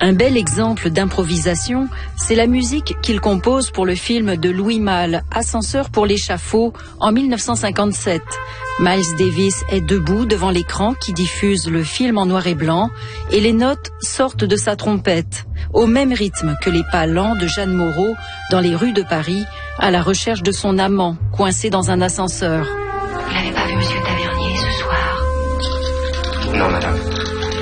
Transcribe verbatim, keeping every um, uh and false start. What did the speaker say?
Un bel exemple d'improvisation, c'est la musique qu'il compose pour le film de Louis Malle, Ascenseur pour l'échafaud, en mille neuf cent cinquante-sept. Miles Davis est debout devant l'écran qui diffuse le film en noir et blanc et les notes sortent de sa trompette, au même rythme que les pas lents de Jeanne Moreau dans les rues de Paris à la recherche de son amant, coincé dans un ascenseur.